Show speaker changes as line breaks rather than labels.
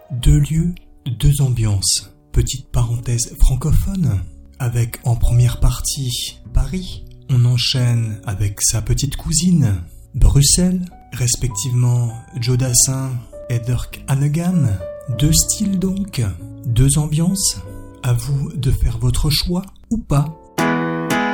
Deux lieux, deux ambiances. Petite parenthèse francophone, avec en première partie Paris. On enchaîne avec sa petite cousine, Bruxelles, respectivement Joe Dassin et Dirk Hannegan. Deux styles donc, deux ambiances. À vous de faire votre choix ou pas.